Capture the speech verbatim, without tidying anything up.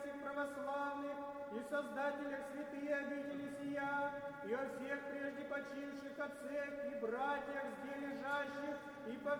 всех православных и создателях святые обители сия, и о всех прежде почивших отцах и братьях, где лежащих, и по